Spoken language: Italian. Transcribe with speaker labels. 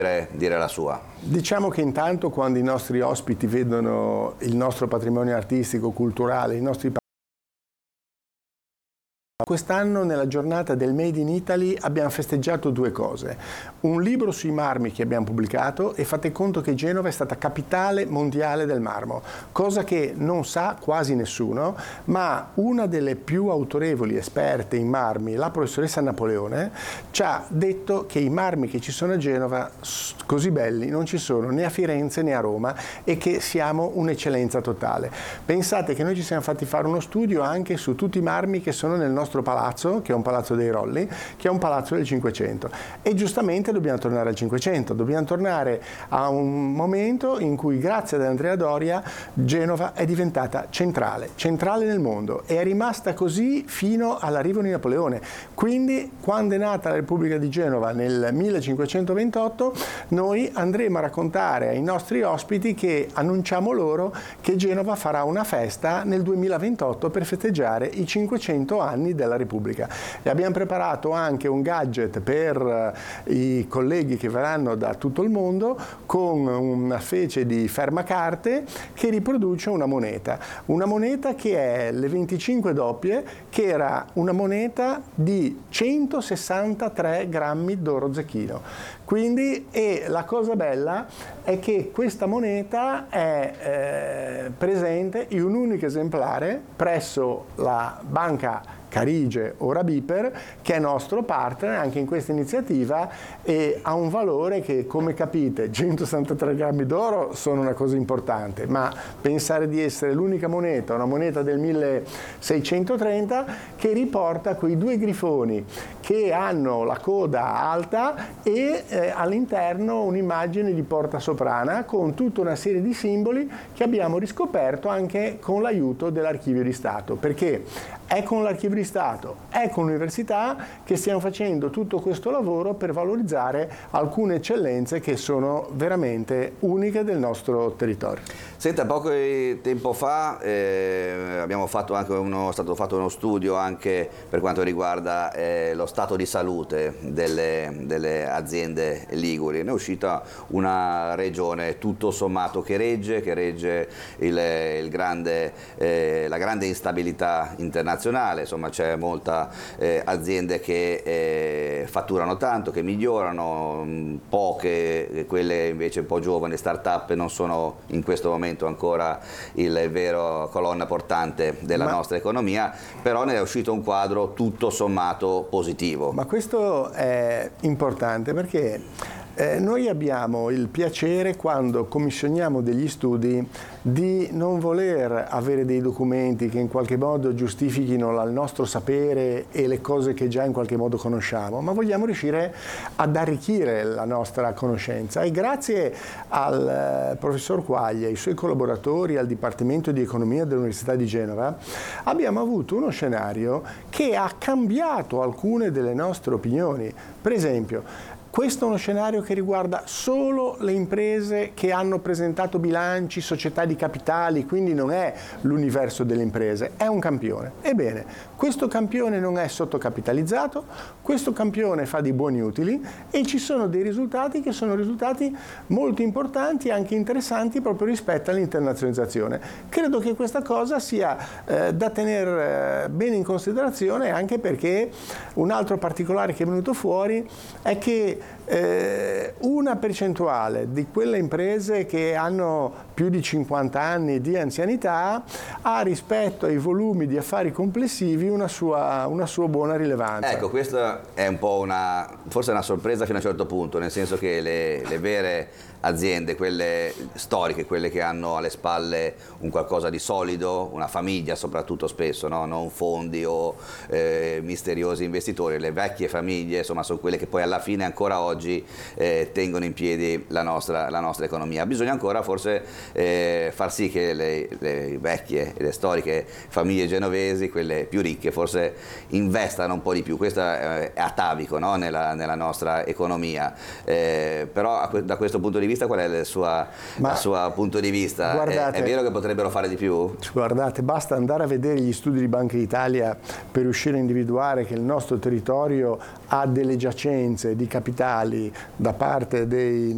Speaker 1: dire la sua.
Speaker 2: Diciamo che intanto quando i nostri ospiti vedono il nostro patrimonio artistico, culturale, i nostri quest'anno nella giornata del Made in Italy abbiamo festeggiato due cose. Un libro sui marmi che abbiamo pubblicato e fate conto che Genova è stata capitale mondiale del marmo, cosa che non sa quasi nessuno, ma una delle più autorevoli esperte in marmi, la professoressa Napoleone, ci ha detto che i marmi che ci sono a Genova così belli non ci sono né a Firenze né a Roma e che siamo un'eccellenza totale. Pensate che noi ci siamo fatti fare uno studio anche su tutti i marmi che sono nel nostro palazzo, che è un palazzo dei Rolli, che è un palazzo del Cinquecento. E giustamente dobbiamo tornare al Cinquecento, dobbiamo tornare a un momento in cui grazie ad Andrea Doria Genova è diventata centrale nel mondo e è rimasta così fino all'arrivo di Napoleone. Quindi quando è nata la Repubblica di Genova nel 1528 noi andremo a raccontare ai nostri ospiti che annunciamo loro che Genova farà una festa nel 2028 per festeggiare i 500 anni della Repubblica. E abbiamo preparato anche un gadget per i colleghi che verranno da tutto il mondo con una specie di fermacarte che riproduce una moneta che è le 25 doppie, che era una moneta di 163 grammi d'oro zecchino. Quindi, e la cosa bella è che questa moneta è presente in un unico esemplare presso la banca Carige, ora Biper, che è nostro partner anche in questa iniziativa e ha un valore che, come capite, 163 grammi d'oro sono una cosa importante, ma pensare di essere l'unica moneta, una moneta del 1630 che riporta quei due grifoni che hanno la coda alta e all'interno un'immagine di Porta Soprana con tutta una serie di simboli che abbiamo riscoperto anche con l'aiuto dell'Archivio di Stato, perché è con l'Archivio di Stato, è con l'università che stiamo facendo tutto questo lavoro per valorizzare alcune eccellenze che sono veramente uniche del nostro territorio.
Speaker 1: Senta, poco tempo fa abbiamo fatto anche stato fatto uno studio anche per quanto riguarda lo stato di salute delle aziende liguri. Ne è uscita una regione tutto sommato che regge la grande instabilità internazionale, insomma c'è molta aziende che fatturano tanto, che migliorano, poche, quelle invece un po' giovani, start-up, non sono in questo momento ancora il vero colonna portante della nostra economia, però ne è uscito un quadro tutto sommato positivo.
Speaker 2: Ma questo è importante perché noi abbiamo il piacere, quando commissioniamo degli studi, di non voler avere dei documenti che in qualche modo giustifichino il nostro sapere e le cose che già in qualche modo conosciamo, ma vogliamo riuscire ad arricchire la nostra conoscenza. E grazie al professor Quaglia, ai suoi collaboratori, al Dipartimento di Economia dell'Università di Genova, abbiamo avuto uno scenario che ha cambiato alcune delle nostre opinioni. Per esempio, questo è uno scenario che riguarda solo le imprese che hanno presentato bilanci, società di capitali, quindi non è l'universo delle imprese, è un campione. Ebbene, questo campione non è sottocapitalizzato, questo campione fa dei buoni utili e ci sono dei risultati che sono risultati molto importanti e anche interessanti proprio rispetto all'internazionalizzazione. Credo che questa cosa sia da tenere bene in considerazione, anche perché un altro particolare che è venuto fuori è che una percentuale di quelle imprese che hanno più di 50 anni di anzianità ha, rispetto ai volumi di affari complessivi, una sua buona rilevanza.
Speaker 1: Ecco, questa è un po' forse una sorpresa fino a un certo punto, nel senso che le vere aziende, quelle storiche, quelle che hanno alle spalle un qualcosa di solido, una famiglia soprattutto spesso, no? Non fondi o misteriosi investitori, le vecchie famiglie, insomma, sono quelle che poi alla fine ancora oggi tengono in piedi la nostra economia. Bisogna ancora forse far sì che le vecchie e le storiche famiglie genovesi, quelle più ricche, forse investano un po' di più. Questo è atavico, no? nella nostra economia, però da questo punto di vista qual è il suo punto di vista?
Speaker 2: Guardate,
Speaker 1: è vero che potrebbero fare di più?
Speaker 2: Guardate, basta andare a vedere gli studi di Banca d'Italia per riuscire a individuare che il nostro territorio ha delle giacenze di capitali da parte dei